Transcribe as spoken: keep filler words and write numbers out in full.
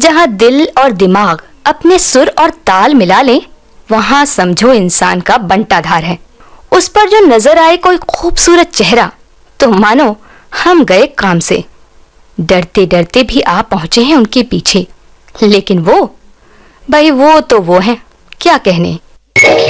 जहाँ दिल और दिमाग अपने सुर और ताल मिला लें, वहाँ समझो इंसान का बंटाधार है। उस पर जो नजर आए कोई खूबसूरत चेहरा, तो मानो हम गए काम से। डरते डरते भी आ पहुंचे हैं उनके पीछे, लेकिन वो भाई वो तो वो हैं, क्या कहने।